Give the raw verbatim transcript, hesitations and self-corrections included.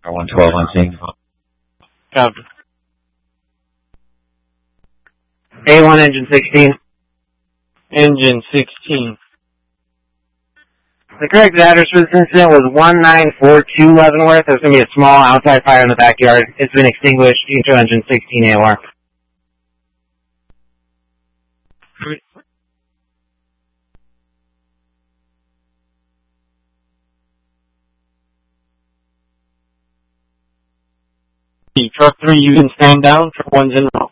one twelve on scene. Copy. A one, engine sixteen. Engine sixteen. The correct address for this incident was one nine four two Leavenworth. There's going to be a small outside fire in the backyard. It's been extinguished. You can show engine sixteen A O R. Truck three, you can stand down. Truck one's in.